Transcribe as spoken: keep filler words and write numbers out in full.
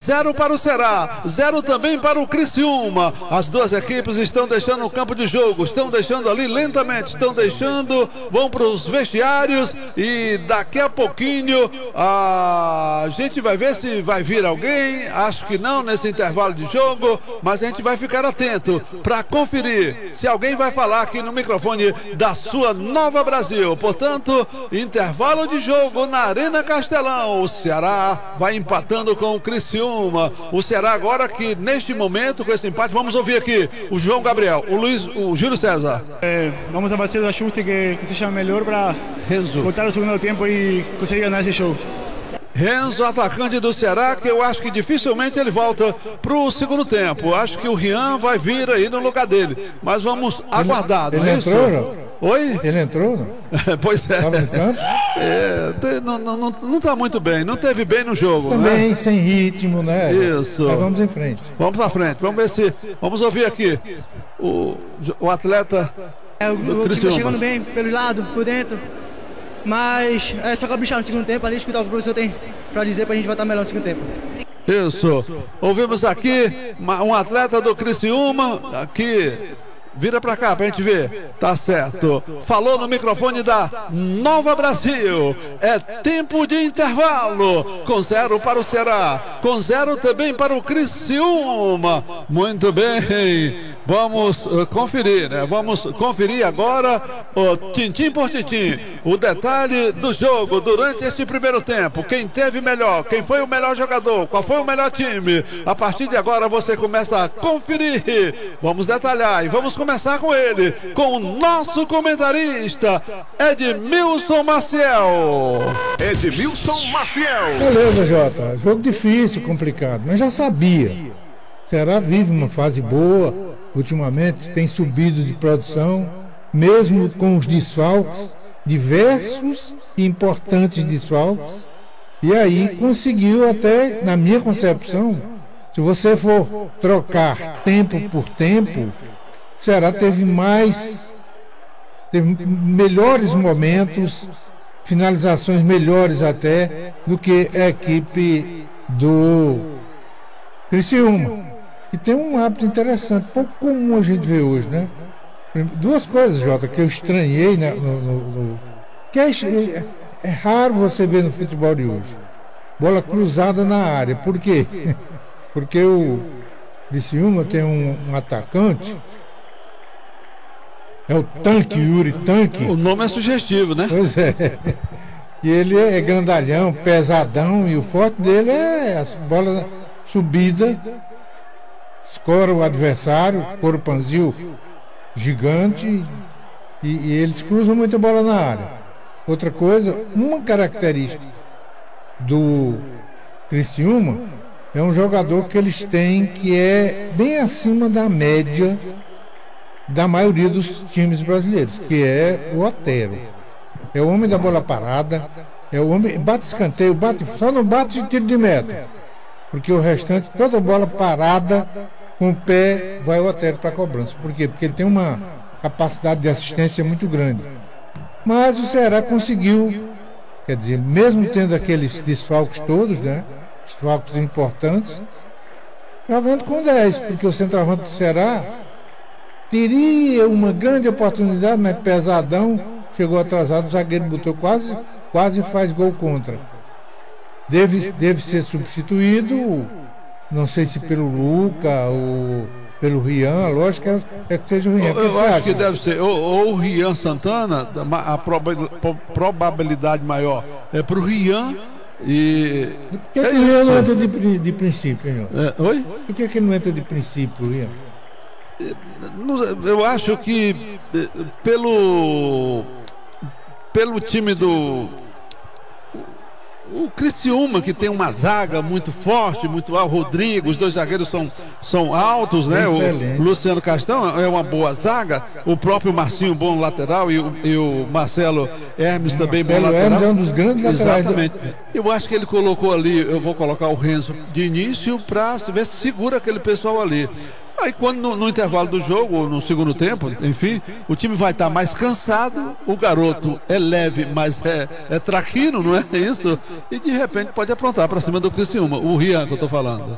zero para o Ceará, zero também para o Criciúma. As duas equipes estão deixando o campo de jogo, estão deixando ali lentamente, estão deixando, vão para os vestiários e daqui a pouquinho a gente vai ver se vai vir alguém. Acho que não nesse intervalo de jogo, mas a gente vai ficar atento para conferir se alguém vai falar aqui no microfone da sua Nova Brasil. Portanto, intervalo de jogo na Arena Castelão. O Ceará vai empatando com o Criciúma. O Ceará agora que neste momento, com esse empate, vamos ouvir aqui o João Gabriel, o Luiz, o Júlio César. É, vamos fazer o ajuste que, que seja melhor para voltar ao segundo tempo e conseguir ganhar esse jogo. Renzo, atacante do Ceará, que eu acho que dificilmente ele volta para o segundo tempo. Acho que o Rian vai vir aí no lugar dele. Mas vamos aguardar. Ele, ele não é entrou, isso? não? Oi? Ele entrou, não? Pois é. Estava no campo? É, te, não, não, não, não tá muito bem, não teve bem no jogo. Também né? sem ritmo, né? Isso. Mas vamos em frente. Vamos pra frente, vamos ver se. Vamos ouvir aqui o, o atleta. É, o do o time tá chegando Criciúma. bem pelo lado, por dentro. Mas é só caprichar no segundo tempo ali, escutar o que o professor tem pra dizer pra gente voltar melhor no segundo tempo. Isso. Ouvimos aqui uma- um atleta do Criciúma, aqui. Vira pra cá pra gente ver. Tá certo. Falou no microfone da Nova Brasil. É tempo de intervalo. Com zero para o Ceará. Com zero também para o Criciúma. Muito bem. Vamos uh, conferir, né? Vamos conferir agora o tintim por tintim. O detalhe do jogo durante este primeiro tempo. Quem teve melhor? Quem foi o melhor jogador? Qual foi o melhor time? A partir de agora você começa a conferir. Vamos detalhar e vamos começar com ele, com o nosso comentarista, Edmilson Maciel. Edmilson Maciel. Beleza, Jota. Jogo difícil, complicado, mas já sabia. Ceará vive uma fase boa, ultimamente tem subido de produção, mesmo com os desfalques, diversos e importantes desfalques, e aí conseguiu até, na minha concepção, se você for trocar tempo por tempo, o Ceará teve mais, teve melhores momentos, finalizações melhores até do que a equipe do Criciúma, que tem um hábito interessante, pouco comum a gente ver hoje, né? Duas coisas, Jota, que eu estranhei, né, no, no, no, que é, é, é raro você ver no futebol de hoje. Bola cruzada na área. Por quê? Porque o Criciúma tem um, um atacante, é o Tanque, Yuri Tanque. O nome é sugestivo, né? Pois é. E ele é grandalhão, pesadão, e o forte dele é a bola subida, escora o adversário, corpanzil gigante, e, e eles cruzam muita bola na área. Outra coisa, uma característica do Criciúma é um jogador que eles têm que é bem acima da média da maioria dos times brasileiros, que é o Otero. É o homem da bola parada, é o homem, bate escanteio, bate, só não bate de tiro de meta, porque o restante, toda bola parada, com o pé, vai o Otero para a cobrança. Por quê? Porque ele tem uma capacidade de assistência muito grande. Mas o Ceará conseguiu, quer dizer, mesmo tendo aqueles desfalques todos, né? Desfalques importantes, jogando com dez, porque o centroavante do Ceará teria uma grande oportunidade, mas pesadão, chegou atrasado, o zagueiro botou quase, quase faz gol contra. Deve, deve ser substituído, não sei se pelo Luca ou pelo Rian, a lógica é que seja o Rian. Eu, eu acho que deve ser ou, ou o Rian Santana, a proba- probabilidade maior é pro Rian e. Por que, é que o Rian não isso. entra de, de princípio, hein? É, oi? Por que, que ele não entra de princípio, o Rian? Não- Eu acho que eh, pelo pelo time do o Criciúma, que tem uma zaga muito forte, muito alto, o Rodrigo, os dois zagueiros são, são altos, né? Excelente. O Luciano Castão é uma boa zaga, o próprio Marcinho, bom lateral, e o, e o Marcelo Hermes também bom Marcelo lateral. Hermes é um dos grandes laterais do- Exatamente. Eu acho que ele colocou ali, eu vou colocar o Renzo de início para ver se segura aquele pessoal ali. Aí quando no, no intervalo do jogo, ou no segundo tempo, enfim, o time vai estar mais cansado, o garoto é leve, mas é, é traquino, não é isso? E de repente pode aprontar para cima do Criciúma, o Rian que eu tô falando.